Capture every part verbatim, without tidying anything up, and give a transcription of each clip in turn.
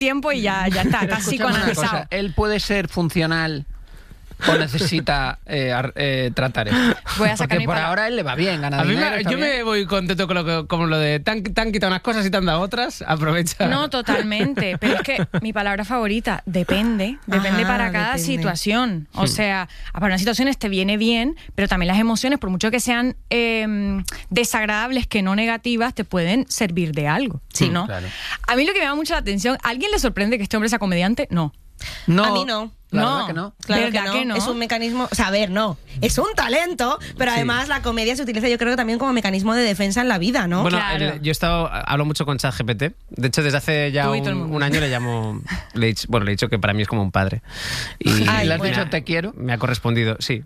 tiempo y ya, ya está, está psicoanalizado. ¿Él puede ser funcional o necesita eh, eh, tratar esto? Voy a sacar Porque mi por palabra. ahora él le va bien, gana A mí dinero. me, está yo bien. me voy contento con lo, que, con lo de te han, te han quitado unas cosas y te han dado otras, aprovecha. No, totalmente. Pero es que mi palabra favorita, depende. Depende Ajá, para cada depende. situación. O sea, para unas situaciones te viene bien, pero también las emociones, por mucho que sean eh, desagradables, que no negativas, te pueden servir de algo. Sí, ¿no? claro. A mí lo que me llama mucho la atención, ¿a alguien le sorprende que este hombre sea comediante? No. No, A mí no. La No. verdad que no. Claro que ¿Verdad no. que no? Es un mecanismo, o sea, a ver, no, es un talento, pero Sí. además la comedia se utiliza yo creo que también como mecanismo de defensa en la vida, ¿no? Bueno, Claro. el- yo he estado, hablo mucho con ChatGPT. De hecho, desde hace ya Tú y todo el un, mundo. un año le llamo, le he dicho, bueno, le he dicho que para mí es como un padre. Y Ay, ¿Le has bueno. dicho te quiero? me ha correspondido, sí.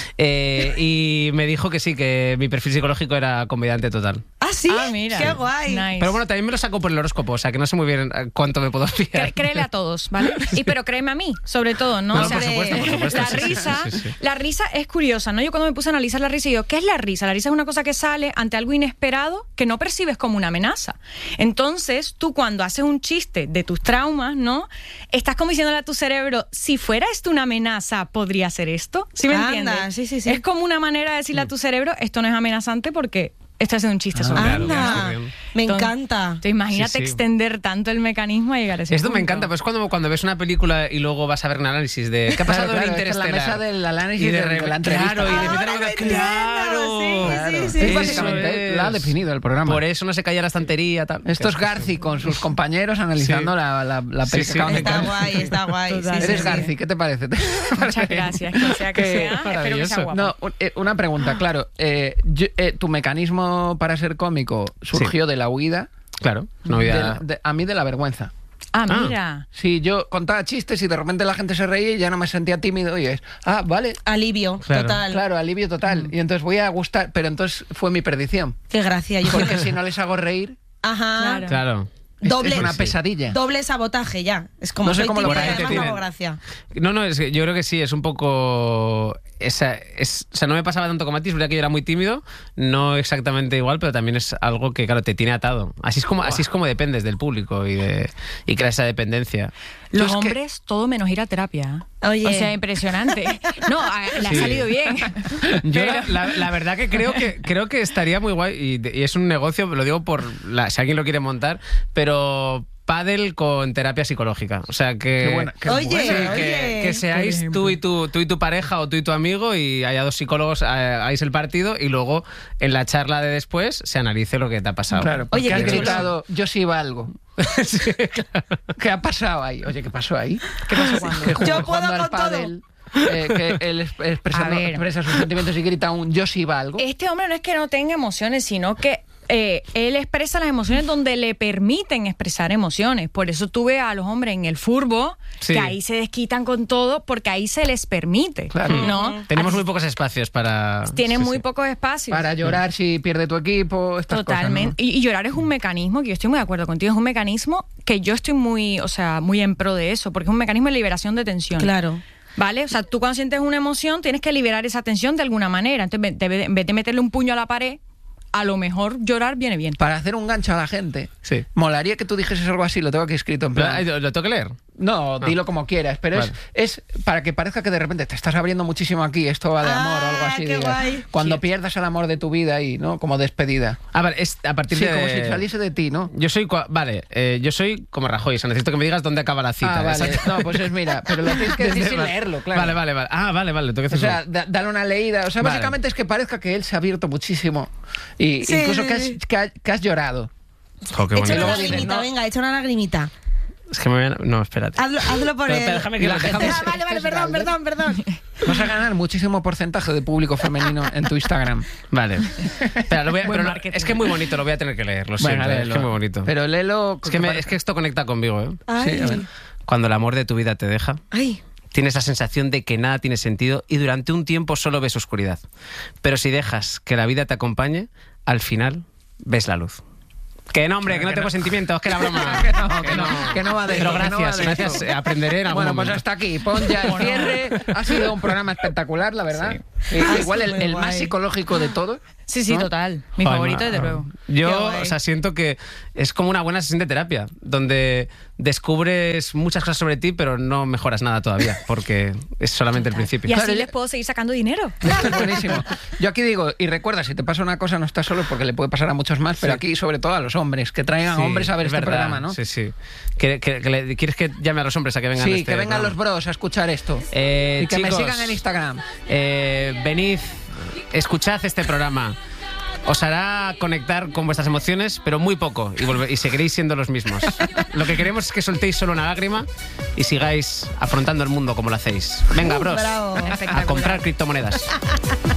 Eh, y me dijo que sí, que mi perfil psicológico era comediante total. Ah, sí, Ah, mira. qué guay. Nice. Pero bueno, también me lo saco por el horóscopo, o sea que no sé muy bien eh, cuánto me puedo fiar. Cre- créele a todos, ¿vale? Y pero créeme a mí, sobre todo, ¿no? No, O sea, por supuesto, por supuesto, la sí, sí, risa, sí, sí, sí. la risa es curiosa, ¿no? Yo cuando me puse a analizar la risa, digo, ¿qué es la risa? La risa es una cosa que sale ante algo inesperado que no percibes como una amenaza. Entonces, tú cuando haces un chiste de tus traumas, ¿no? Estás como diciéndole a tu cerebro, si fuera esto una amenaza, ¿podría ser esto? ¿Sí me Anda, entiendes? sí, sí, sí. Es como una manera de decirle a tu cerebro, esto no es amenazante porque estás haciendo un chiste sobre claro, algo. claro, Anda, bien. me Entonces, encanta. Entonces, imagínate Sí, sí. extender tanto el mecanismo a llegar a ese Esto me punto. encanta, pues cuando, cuando ves una película y luego vas a ver un análisis de qué ha pasado Claro, en claro, esta es la Interestelar. mesa del análisis Y de de- de re- la entrevista. Claro, y de Ahora meter lo algo- entiendo, claro. sí, Claro. sí, sí. Es Eso básicamente, es. la ha definido el programa. Por eso no se caía la estantería. Tal. Esto es Garci con sus compañeros analizando Sí. la, la, la Sí, peli sí. que acaban de Está ver. guay, está guay. sí, Total. sí, Eres sí. Garci, ¿qué te parece? Muchas gracias, que sea que Que- sea. Espero que sea maravilloso. guapo. No, un- eh, una pregunta, claro. eh, yo- eh, tu mecanismo para ser cómico surgió de la huida. Claro, no de había... la- de- a mí de la vergüenza. Ah, Ah. mira. Sí, yo contaba chistes y de repente la gente se reía y ya no me sentía tímido y es, ah, vale, Alivio, Claro. total. claro, alivio total. Y entonces voy a gustar, pero entonces fue mi perdición. Qué gracia. Yo creo Porque que si no les hago reír, Ajá. Claro. Claro. es- Doble, es una pesadilla. doble sabotaje ya. Es como No sé soy cómo lo tímida y ponéis, además te me hago tienen. gracia. No, no, es que yo creo que sí, es un poco... Esa, es, o sea, no me pasaba tanto como a ti, es verdad que yo era muy tímido, no exactamente igual, pero también es algo que, claro, te tiene atado. Así es como, así es como dependes del público y, de, y crea esa dependencia. Los es que- hombres, todo menos ir a terapia. Oye. O sea, impresionante. No, a- le ha Sí. salido bien. Yo Pero- la, la- la verdad que creo que creo que estaría muy guay y, de- y es un negocio, lo digo por la- si alguien lo quiere montar, pero pádel con terapia psicológica. O sea que Qué buena- qué Oye, buena. Sí, oye. que, que seáis Por tú y, tu, tú y tu pareja o tú y tu amigo y haya dos psicólogos, eh, hagáis el partido y luego en la charla de después se analice lo que te ha pasado. Claro, porque Oye, has qué chulo. gritado, yo sí valgo. Sí, claro. ¿Qué ha pasado ahí? Oye, ¿qué pasó ahí? ¿Qué pasó cuando? Que jugó- Yo puedo jugando al con todo. pádel, eh, que él es- expresando- A ver. expresa sus sentimientos y grita un yo sí valgo. Este hombre no es que no tenga emociones, sino que eh, él expresa las emociones donde le permiten expresar emociones. Por eso tú ves a los hombres en el furbo, Sí. que ahí se desquitan con todo, porque ahí se les permite. Claro. ¿No? Tenemos A- muy pocos espacios para... Tienen sí, muy sí. pocos espacios. Para llorar si pierde tu equipo, estas Totalmente. cosas, y, y llorar es un mecanismo, que yo estoy muy de acuerdo contigo, es un mecanismo que yo estoy muy, o sea, muy en pro de eso, porque es un mecanismo de liberación de tensión. Claro. ¿Vale? O sea, tú cuando sientes una emoción tienes que liberar esa tensión de alguna manera. Entonces, en vez de- en vez de meterle un puño a la pared, a lo mejor llorar viene bien. ¿no? Para hacer un gancho a la gente, Sí. molaría que tú dijeses algo así, lo tengo aquí escrito en plan. ¿Lo, lo tengo que leer? No, dilo como quieras, pero Vale. es, es para que parezca que de repente te estás abriendo muchísimo aquí, esto va de Ah, amor o algo así. qué digas. guay. Cuando Sí. pierdas el amor de tu vida y, ¿no? Como despedida. Ah, vale, es a partir Sí, de... como si saliese de ti, ¿no? Yo soy... cua- Vale, eh, yo soy como Rajoy, o sea, necesito que me digas dónde acaba la cita. Ah, vale. Exacto. No, pues es mira, pero lo tienes que decir sin Vale. leerlo, claro. Vale, vale, vale. Ah, vale, vale, lo tengo que O hacer. sea, da- dale una leída. O sea, Vale. básicamente es que parezca que él se ha abierto muchísimo. Y Sí, incluso sí, que has, sí. que ha- que has llorado. Jo, qué Echa bonito. una luego dices, lagrimita, no. venga, echa una lagrimita. Es que me voy a... No, espérate. Hazlo, hazlo por Pero, él. pero déjame que La lo gente- dejamos- Ah, vale, vale, Es perdón, Galder. perdón, perdón. Vas a ganar muchísimo porcentaje de público femenino en tu Instagram. Vale. Espera, lo voy a- Buen pero no, marketing. es que es muy bonito, lo voy a tener que leer, lo siento. Venga, es léelo. que es muy bonito. Pero léelo. es, que me- es que esto conecta conmigo, ¿eh? Ay, Sí, a ver. Cuando el amor de tu vida te deja, ay. tienes la sensación de que nada tiene sentido y durante un tiempo solo ves oscuridad. Pero si dejas que la vida te acompañe, al final ves la luz. Que no, hombre, que no tengo sentimientos, que era broma. Que no, que no, que no va de Pero eso, que no gracias, va de gracias. eso. eh, Aprenderé en algún Bueno, pues momento. hasta aquí. Pon ya el cierre. Ha sido un programa espectacular, la verdad. Eh, Ha igual sido el, muy el más guay. psicológico de todos. Sí, sí, ¿no? total. Mi Joder, favorito, ma- desde luego. Qué Yo, guay. o sea, siento que es como una buena sesión de terapia, donde descubres muchas cosas sobre ti, pero no mejoras nada todavía, porque es solamente el principio. Y así Claro, les yo- puedo seguir sacando dinero. Esto es buenísimo. Yo aquí digo, y recuerda, si te pasa una cosa no estás solo porque le puede pasar a muchos más, pero Sí. aquí sobre todo a los hombres, que traigan Sí, hombres a ver es este verdad. programa, ¿no? Sí, sí. Que- que- que le- ¿Quieres que llame a los hombres a que vengan a Sí, este que vengan programa? los bros a escuchar esto. Eh, y que me chicos, sigan en Instagram. Eh, venid, escuchad este programa. Os hará conectar con vuestras emociones, pero muy poco, y, volve- y seguiréis siendo los mismos. Lo que queremos es que soltéis solo una lágrima y sigáis afrontando el mundo como lo hacéis. Venga, bros, Bravo. a comprar criptomonedas.